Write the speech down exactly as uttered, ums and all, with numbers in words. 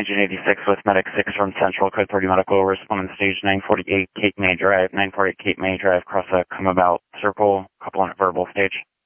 Agent eighty-six with Medic six from Central, Code thirty Medical, responding stage nine forty-eight Cape May Drive, nine forty-eight Cape May Drive, cross a come about circle, couple on verbal stage.